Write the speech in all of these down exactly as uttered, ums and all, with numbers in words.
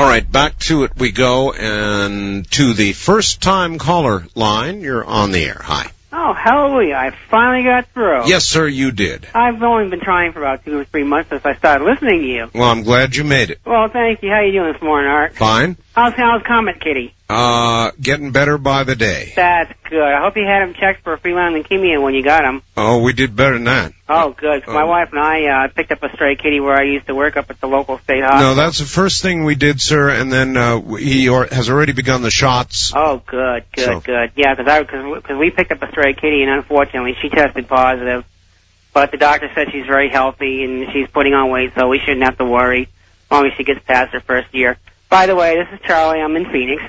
right, back to it we go, and to the first-time caller line. You're on the air. Hi. Oh, hallelujah. I finally got through. Yes, sir, you did. I've only been trying for about two or three months since I started listening to you. Well, I'm glad you made it. Well, thank you. How you doing this morning, Art? Fine. How's, how's Comet Kitty? Uh, getting better by the day. That's good. I hope you had him checked for feline leukemia when you got him. Oh, we did better than that. Oh, good. So oh. My wife and I uh, picked up a stray kitty where I used to work up at the local state hospital. No, that's the first thing we did, sir, and then uh, he or, has already begun the shots. Oh, good, good, so. good. Yeah, because because we picked up a stray kitty, and unfortunately she tested positive. But the doctor said she's very healthy, and she's putting on weight, so we shouldn't have to worry as long as she gets past her first year. By the way, this is Charlie. I'm in Phoenix.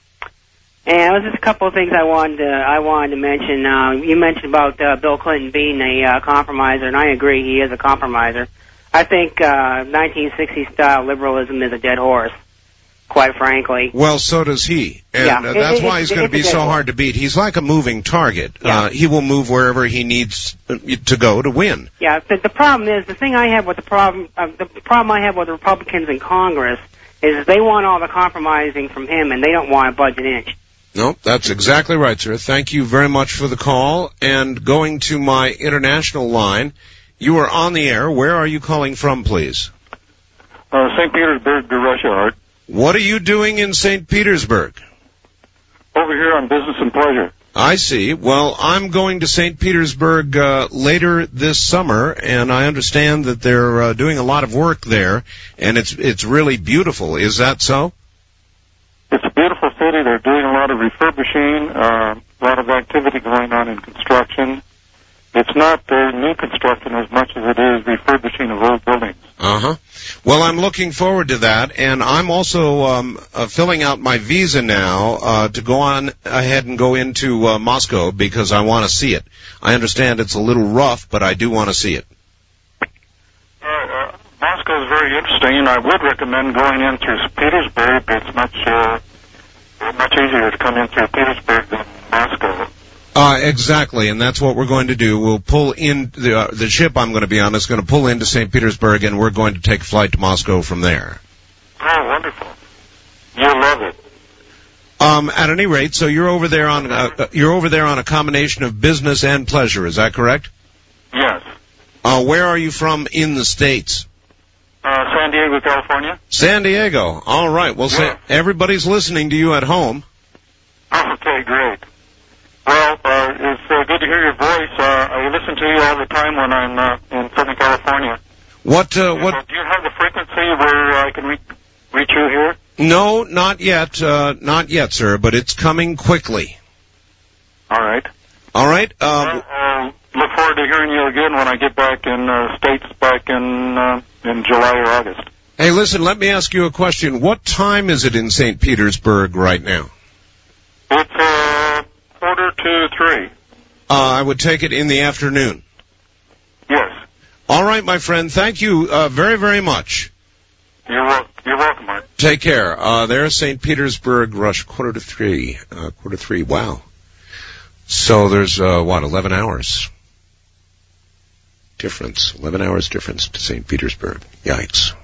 And there was just a couple of things I wanted to, I wanted to mention. Uh, you mentioned about uh, Bill Clinton being a uh, compromiser, and I agree, he is a compromiser. I think uh, nineteen sixties style liberalism is a dead horse, quite frankly. Well, so does he. And yeah, uh, that's it, why it, he's going to be so horse. hard to beat. He's like a moving target. Yeah. Uh, he will move wherever he needs to go to win. Yeah, the, the problem is, the thing I have with the problem, uh, the problem I have with the Republicans in Congress is they want all the compromising from him, and they don't want to budge an inch. No, that's exactly right, sir. Thank you very much for the call. And going to my international line, you are on the air. Where are you calling from, please? Uh, Saint Petersburg, Russia, Art. What are you doing in Saint Petersburg? Over here on business and pleasure. I see. Well, I'm going to Saint Petersburg uh, later this summer, and I understand that they're uh, doing a lot of work there, and it's it's really beautiful. Is that so? It's a beautiful city. They're doing a lot of refurbishing, uh, a lot of activity going on in construction. It's not uh, new construction as much as it is refurbishing of old buildings. Uh-huh. Well, I'm looking forward to that, and I'm also um, uh, filling out my visa now uh, to go on ahead and go into uh, Moscow because I want to see it. I understand it's a little rough, but I do want to see it. Uh, uh, Moscow is very interesting. I would recommend going in through Petersburg. It's much uh, much easier to come in through Petersburg than Moscow. Uh, exactly, and that's what we're going to do. We'll pull in, the, uh, the ship I'm going to be on is going to pull into Saint Petersburg, and we're going to take a flight to Moscow from there. Oh, wonderful. You'll love it. Um, at any rate, so you're over there on, uh, you're over there on a combination of business and pleasure, is that correct? Yes. Uh, where are you from in the States? Uh, San Diego, California. San Diego. All right. Well, yeah. say, everybody's listening to you at home. Okay, great. Well, uh, it's uh, good to hear your voice. Uh, I listen to you all the time when I'm uh, in Southern California. What, uh, what? Uh, do you have the frequency where I can re- reach you here? No, not yet. Uh, not yet, sir, but it's coming quickly. All right. All right. Uh, well, uh, look forward to hearing you again when I get back in uh, States back in uh, in July or August. Hey, listen, let me ask you a question. What time is it in Saint Petersburg right now? It's uh, quarter to three. Uh, I would take it in the afternoon. Yes. All right, my friend. Thank you uh, very, very much. You're, wel- you're welcome, Mark. Take care. Uh, there's Saint Petersburg, Russia, quarter to three. Uh, quarter to three. Wow. So there's, uh, what, eleven hours difference. eleven hours difference to Saint Petersburg. Yikes.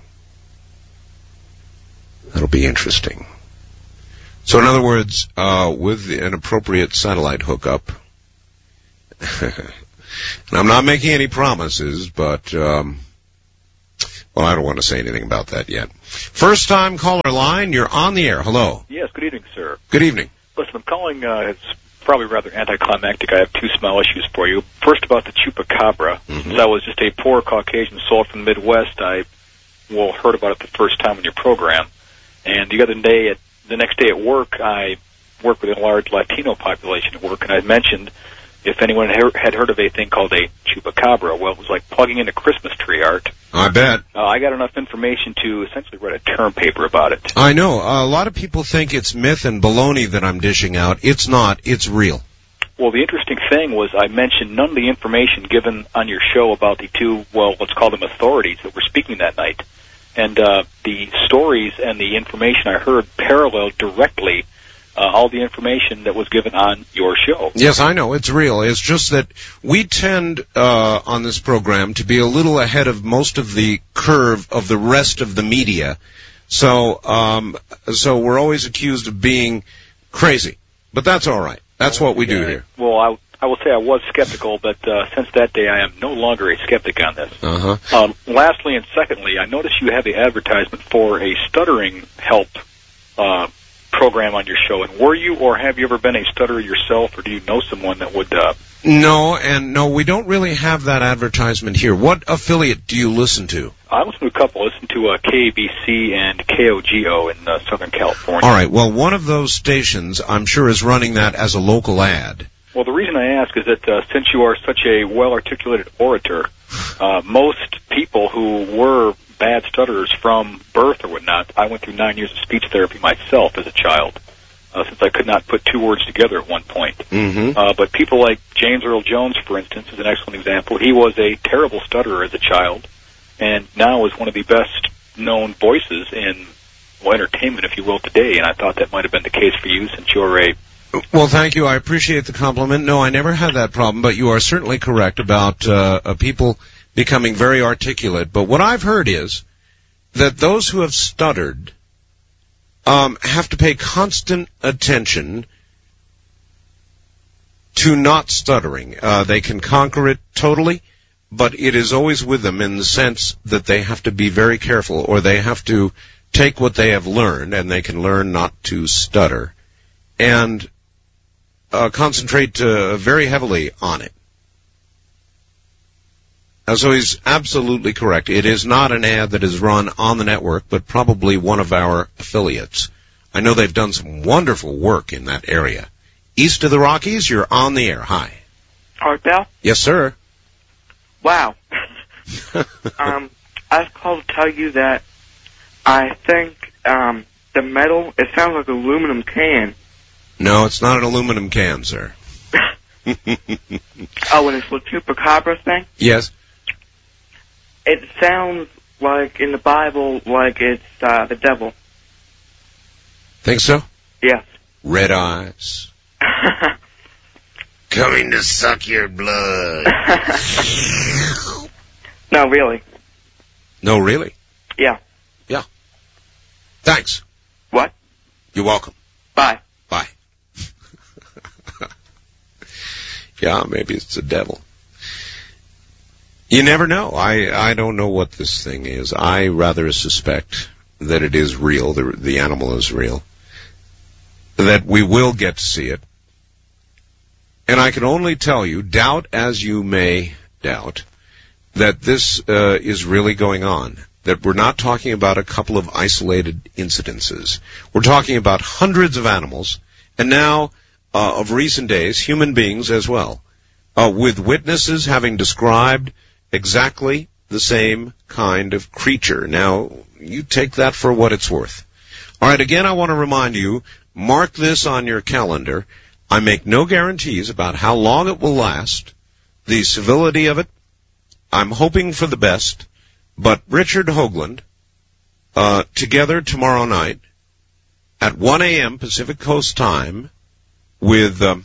That'll be interesting. So in other words, uh, with an appropriate satellite hookup, and I'm not making any promises, but, um, well, I don't want to say anything about that yet. First time caller line, you're on the air. Hello. Yes, good evening, sir. Good evening. Listen, I'm calling, uh, it's probably rather anticlimactic. I have two small issues for you. First, about the chupacabra. Mm-hmm. Since I was just a poor Caucasian soul from the Midwest, I, well, heard about it the first time in your program. And the other day, at, the next day at work, I work with a large Latino population at work, and I mentioned if anyone had heard of a thing called a chupacabra. Well, it was like plugging in a Christmas tree, Art. I bet. Uh, I got enough information to essentially write a term paper about it. I know. Uh, a lot of people think it's myth and baloney that I'm dishing out. It's not. It's real. Well, the interesting thing was I mentioned none of the information given on your show about the two, well, let's call them authorities that were speaking that night. And uh, the stories and the information I heard paralleled directly uh, all the information that was given on your show. Yes, I know. It's real. It's just that we tend uh, on this program to be a little ahead of most of the curve of the rest of the media. So, um, so we're always accused of being crazy, but that's all right. That's what we do here. Well, I, I will say I was skeptical, but uh, since that day I am no longer a skeptic on this. Uh-huh. Um, lastly and secondly, I noticed you have the advertisement for a stuttering help uh, program on your show. And were you or have you ever been a stutterer yourself, or do you know someone that would... Uh, No, and no, we don't really have that advertisement here. What affiliate do you listen to? I listen to a couple. I listen to uh, K A B C and K O G O in uh, Southern California. All right, well, one of those stations, I'm sure, is running that as a local ad. Well, the reason I ask is that uh, since you are such a well-articulated orator, uh, most people who were bad stutterers from birth or whatnot, I went through nine years of speech therapy myself as a child. Uh, since I could not put two words together at one point. Mm-hmm. Uh, but people like James Earl Jones, for instance, is an excellent example. He was a terrible stutterer as a child, and now is one of the best-known voices in, well, entertainment, if you will, today. And I thought that might have been the case for you, since you're a... Well, thank you. I appreciate the compliment. No, I never had that problem, but you are certainly correct about uh, uh, people becoming very articulate. But what I've heard is that those who have stuttered Um, have to pay constant attention to not stuttering. Uh, they can conquer it totally, but it is always with them in the sense that they have to be very careful, or they have to take what they have learned, and they can learn not to stutter, and uh, concentrate uh, very heavily on it. So he's absolutely correct. It is not an ad that is run on the network, but probably one of our affiliates. I know they've done some wonderful work in that area. East of the Rockies, you're on the air. Hi. Art Bell? Yes, sir. Wow. um, I've called to tell you that I think um, the metal, it sounds like an aluminum can. No, it's not an aluminum can, sir. Oh, and it's La Chupacabra thing? Yes. It sounds like in the Bible like it's uh, the devil. Think so? Yes. Red eyes. Coming to suck your blood. No, really. No, really? Yeah. Yeah. Thanks. What? You're welcome. Bye. Bye. Yeah, maybe it's the devil. You never know. I, I don't know what this thing is. I rather suspect that it is real, the, the animal is real, that we will get to see it. And I can only tell you, doubt as you may doubt, that this uh, is really going on, that we're not talking about a couple of isolated incidences. We're talking about hundreds of animals, and now, uh, of recent days, human beings as well, uh, with witnesses having described exactly the same kind of creature. Now, you take that for what it's worth. All right, again, I want to remind you, mark this on your calendar. I make no guarantees about how long it will last, the civility of it. I'm hoping for the best, but Richard Hoagland, uh, together tomorrow night at one a.m. Pacific Coast time with um,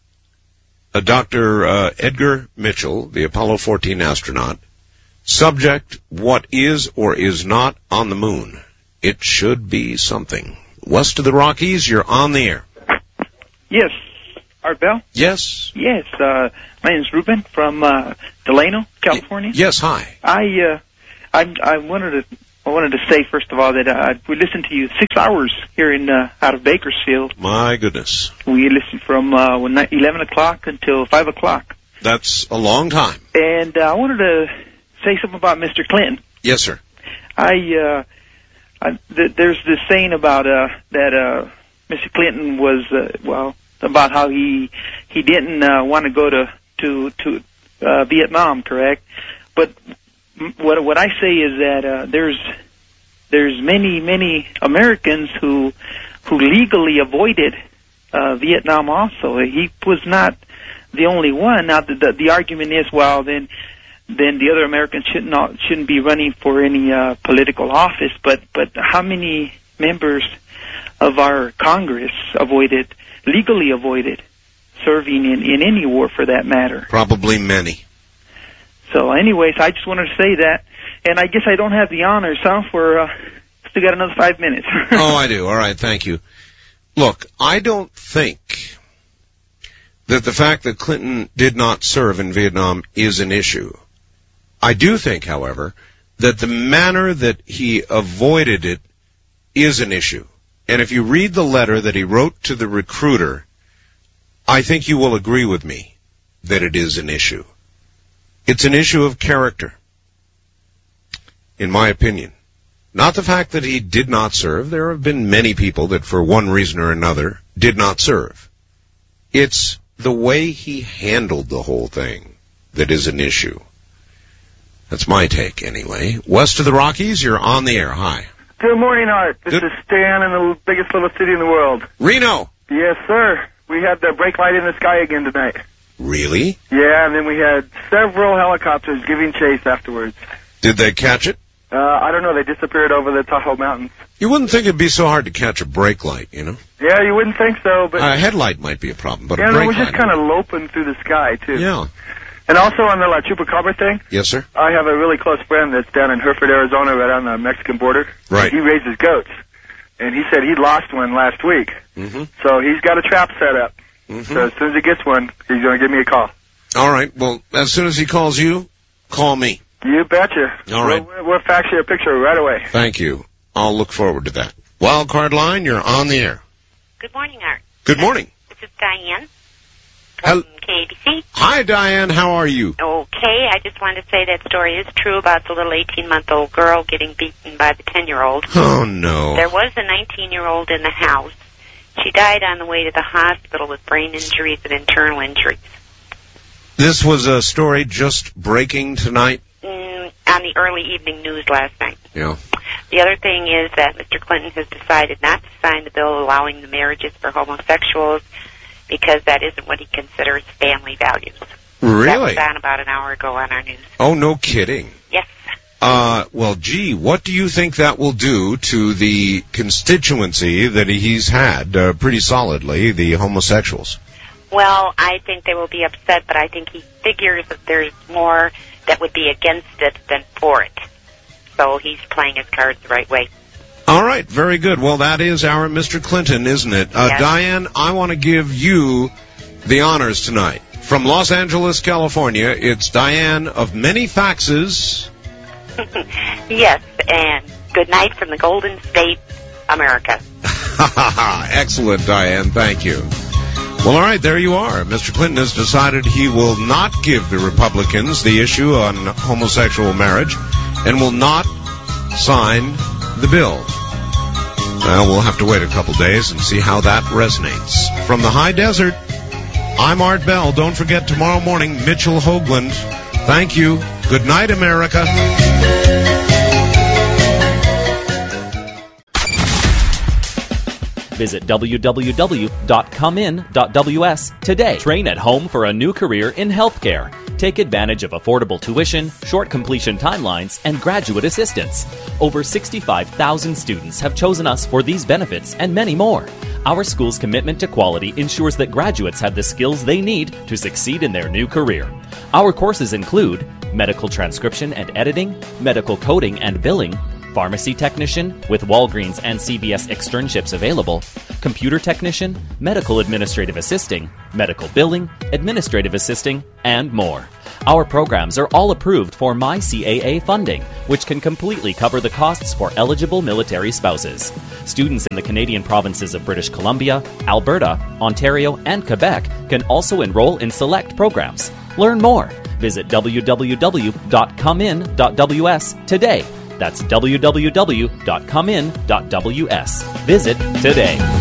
Uh, Doctor Uh, Edgar Mitchell, the Apollo fourteen astronaut. Subject, what is or is not on the moon? It should be something. West of the Rockies, you're on the air. Yes. Art Bell? Yes. Yes. Uh, my name is Ruben from uh, Delano, California. Y- yes, hi. I, uh, I I wanted to I wanted to say first of all that uh, we listened to you six hours here in uh, out of Bakersfield. My goodness. We listened from uh, eleven o'clock until five o'clock. That's a long time. And uh, I wanted to say something about Mister Clinton. Yes, sir. I, uh, I th- there's this saying about uh, that uh, Mister Clinton was uh, well about how he he didn't uh, want to go to to to uh, Vietnam, correct? But what what I say is that uh, there's there's many many Americans who who legally avoided uh, Vietnam. Also, he was not the only one. Now the the, the argument is, well, then then the other Americans shouldn't not, shouldn't be running for any uh, political office. But but how many members of our Congress avoided legally avoided serving in, in any war for that matter? Probably many. So anyways, I just wanted to say that. And I guess I don't have the honors, huh, for uh, still got another five minutes. Oh, I do. All right, thank you. Look, I don't think that the fact that Clinton did not serve in Vietnam is an issue. I do think, however, that the manner that he avoided it is an issue. And if you read the letter that he wrote to the recruiter, I think you will agree with me that it is an issue. It's an issue of character, in my opinion. Not the fact that he did not serve. There have been many people that, for one reason or another, did not serve. It's the way he handled the whole thing that is an issue. That's my take, anyway. West of the Rockies, you're on the air. Hi. Good morning, Art. This Good. is Stan in the biggest little city in the world. Reno. Yes, sir. We had the brake light in the sky again tonight. Really? Yeah, and then we had several helicopters giving chase afterwards. Did they catch it? Uh, I don't know. They disappeared over the Tahoe Mountains. You wouldn't think it'd be so hard to catch a brake light, you know? Yeah, you wouldn't think so, but... A headlight might be a problem, but yeah, a no, brake we're just light... kind of loping through the sky, too. Yeah. And also on the La Chupacabra thing, Yes, sir? I have a really close friend that's down in Hereford, Arizona, right on the Mexican border. Right. He raises goats. And he said he lost one last week. Mm-hmm. So he's got a trap set up. Mm-hmm. So as soon as he gets one, he's going to give me a call. All right. Well, as soon as he calls you, call me. You betcha. All right. We'll, we'll fax you a picture right away. Thank you. I'll look forward to that. Wild Card Line, you're on the air. Good morning, Art. Good morning. This is Diane Hel- from K A B C. Hi, Diane. How are you? Okay, I just wanted to say that story is true about the little eighteen-month-old girl getting beaten by the ten-year-old. Oh, no. There was a nineteen-year-old in the house. She died on the way to the hospital with brain injuries and internal injuries. This was a story just breaking tonight? Mm, on the early evening news last night. Yeah. The other thing is that Mister Clinton has decided not to sign the bill allowing the marriages for homosexuals because that isn't what he considers family values. Really? That was on about an hour ago on our news. Oh, no kidding. Yes. Uh, well, gee, what do you think that will do to the constituency that he's had uh, pretty solidly, the homosexuals? Well, I think they will be upset, but I think he figures that there's more that would be against it than for it. So he's playing his cards the right way. All right, very good. Well, that is our Mister Clinton, isn't it? Uh, Yes. Diane, I want to give you the honors tonight. From Los Angeles, California, it's Diane of many faxes. Yes, and good night from the Golden State, America. Excellent, Diane. Thank you. Well, all right, there you are. Mister Clinton has decided he will not give the Republicans the issue on homosexual marriage and will not sign the bill. Well, we'll have to wait a couple days and see how that resonates. From the high desert, I'm Art Bell. Don't forget, tomorrow morning, Mitchell Hoagland. Thank you. Good night, America. Visit w w w dot come in dot w s today. Train at home for a new career in healthcare. Take advantage of affordable tuition, short completion timelines, and graduate assistance. Over sixty-five thousand students have chosen us for these benefits and many more. Our school's commitment to quality ensures that graduates have the skills they need to succeed in their new career. Our courses include medical transcription and editing, medical coding and billing, pharmacy technician with Walgreens and C V S externships available, computer technician, medical administrative assisting, medical billing, administrative assisting, and more. Our programs are all approved for My C A A funding, which can completely cover the costs for eligible military spouses. Students in the Canadian provinces of British Columbia, Alberta, Ontario, and Quebec can also enroll in select programs. Learn more. Visit w w w dot come in dot w s today. That's w w w dot come in dot w s. Visit today.